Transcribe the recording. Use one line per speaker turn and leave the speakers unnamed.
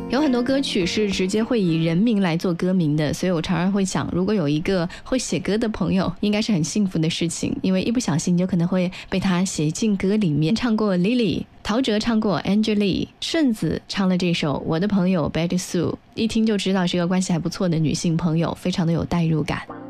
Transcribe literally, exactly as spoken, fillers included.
有很多歌曲是直接会以人名来做歌名的，所以我常常会想，如果有一个会写歌的朋友，应该是很幸福的事情，因为一不小心你就可能会被他写进歌里面。唱过 Lily， 陶喆唱过 Angelique， 顺子唱了这首我的朋友 Betty Sue， 一听就知道是个关系还不错的女性朋友，非常的有代入感。